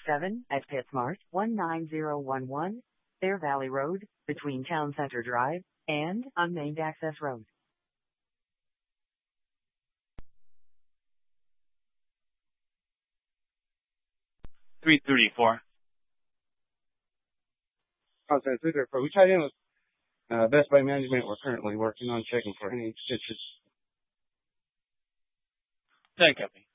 7 at PetSmart, 19011, Bear Valley Road, between Town Center Drive and Unnamed Access Road. $334. Contact $334. We tied in with Best Buy management. We're currently working on checking for any stitches. Thank you.